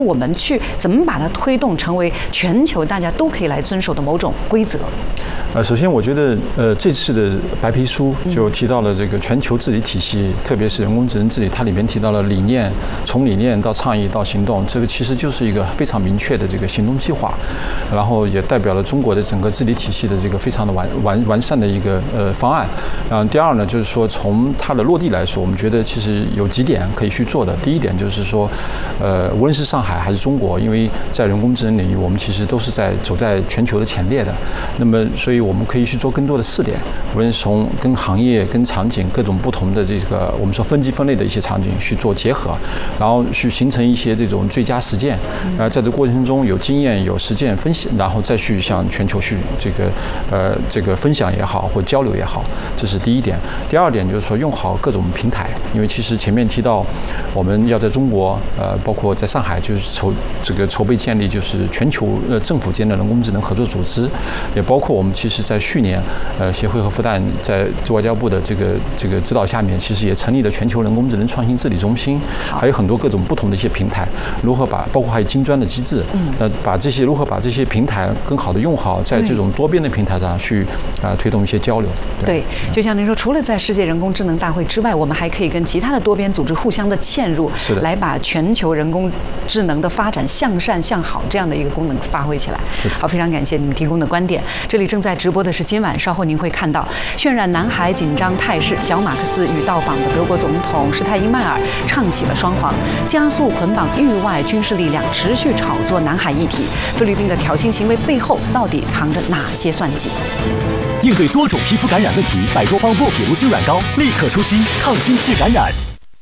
我们去怎么把它推动成为全球大家都可以来遵守的某种规则？ 首先我觉得这次的白皮书就提到了这个全球治理体系，特别是人工智能治理，它里面提到了理念，从理念到倡议到行动，这个其实就是一个非常明确的这个行动计划，然后也代表了中国的整个治理体系的这个非常的完善的一个方案。第二呢，就是说从它的落地来说，我们觉得其实有几点可以去做的。第一点就是说，无论是上海还是中国，因为在人工智能领域，我们其实都是走在全球的前列的。那么，所以我们可以去做更多的试点，无论从跟行业、跟场景各种不同的这个我们说分级分类的一些场景去做结合，然后去形成一些这种最佳实践。在这过程中有经验、有实践分析，然后再去向全球去这个分享也好，或交流也好，这是第一点。第二点就是说用好各种平台，因为其实前面提到我们要在中国，包括在上海就是筹备建立就是全球政府间的人工智能合作组织，也包括我们其实在去年协会和复旦在外交部的这个指导下面，其实也成立了全球人工智能创新治理中心，还有很多各种不同的一些平台，如何包括还有金砖的机制，如何把这些平台更好的用好，在这种多边的平台上去推动一些交流。 对，就像您说，除了在世界人工智能大会之外，我们还可以跟其他的多边组织互相的嵌入，来把全球人工智能的发展向善向好这样的一个功能发挥起来。好，非常感谢你们提供的观点。这里正在直播的是今晚，稍后您会看到渲染南海紧张态势，小马克思与到访的德国总统施泰因迈尔唱起了双簧，加速捆绑域外军事力量，持续炒作南海议题。菲律宾的挑衅行为背后到底藏着哪些算计？ 应对多种皮肤感染问题，百多方莫匹卢星软膏立刻出击，抗菌治感染。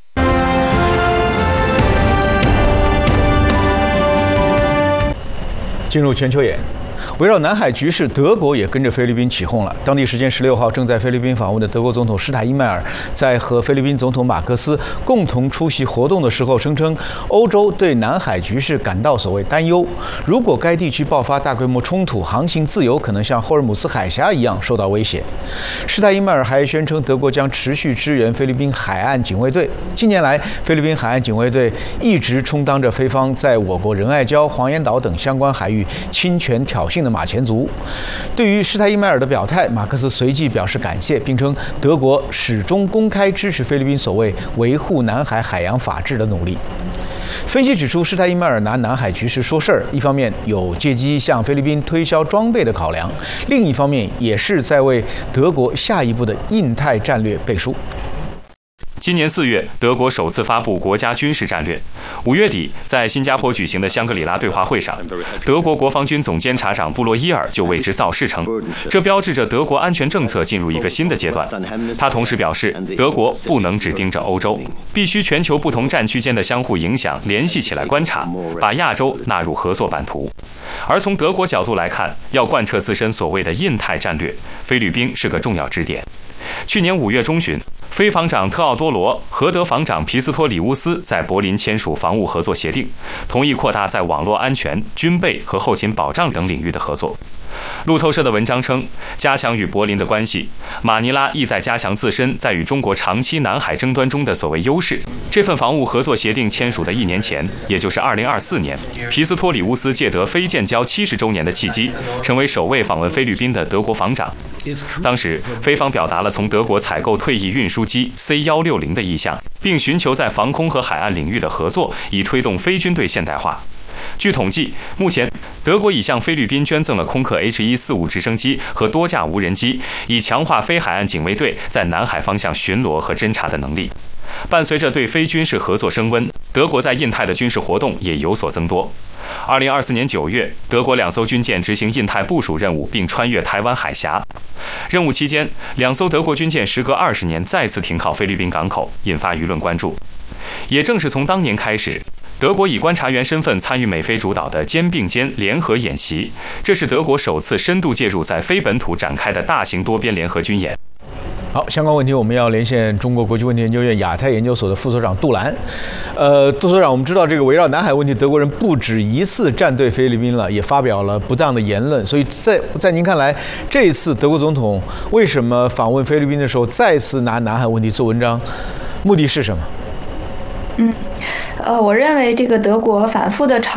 进入全球眼。围绕南海局势，德国也跟着菲律宾起哄了。当地时间16号，正在菲律宾访问的德国总统施泰因迈尔在和菲律宾总统马克思共同出席活动的时候，声称欧洲对南海局势感到所谓担忧。如果该地区爆发大规模冲突，航行自由可能像霍尔姆斯海峡一样受到威胁。施泰因迈尔还宣称，德国将持续支援菲律宾海岸警卫队。近年来，菲律宾海岸警卫队一直充当着菲方在我国仁爱礁、黄岩岛等相关海域侵权挑衅的马前卒。对于施泰因迈尔的表态，马克思随即表示感谢，并称德国始终公开支持菲律宾所谓维护南海海洋法治的努力。分析指出，施泰因迈尔拿南海局势说事儿，一方面有借机向菲律宾推销装备的考量，另一方面也是在为德国下一步的印太战略背书。 今年4月，德国首次发布国家军事战略。5月底，在新加坡举行的香格里拉对话会上，德国国防军总监察长布洛伊尔就为之造势称，这标志着德国安全政策进入一个新的阶段。他同时表示，德国不能只盯着欧洲，必须全球不同战区间的相互影响联系起来观察，把亚洲纳入合作版图。而从德国角度来看，要贯彻自身所谓的印太战略，菲律宾是个重要支点。去年5月中旬，菲防长特奥多罗和德防长皮斯托里乌斯在柏林签署防务合作协定，同意扩大在网络安全、军备和后勤保障等领域的合作。路透社的文章称，加强与柏林的关系，马尼拉意在加强自身在与中国长期南海争端中的所谓优势。这份防务合作协定签署的1年前，也就是2024年，皮斯托里乌斯借得非建交70周年的契机，成为首位访问菲律宾的德国防长。当时，菲方表达了从德国采购退役运输机 C160的意向，并寻求在防空和海岸领域的合作，以推动非军队现代化。据统计，目前德国已向菲律宾捐赠了空客 H145直升机和多架无人机，以强化非海岸警卫队在南海方向巡逻和侦察的能力。伴随着对非军事合作升温，德国在印太的军事活动也有所增多。2024年9月，德国2艘军舰执行印太部署任务，并穿越台湾海峡。任务期间，2艘德国军舰时隔20年再次停靠菲律宾港口，引发舆论关注。也正是从当年开始，德国以观察员身份参与美菲主导的肩并肩联合演习，这是德国首次深度介入在非本土展开的大型多边联合军演。 好，相关问题我们要连线中国国际问题研究院亚太研究所的副所长杜兰。杜所长，我们知道这个围绕南海问题，德国人不止一次站队菲律宾了，也发表了不当的言论。所以在您看来，这一次德国总统为什么访问菲律宾的时候再次拿南海问题做文章，目的是什么？ 我认为这个德国反复的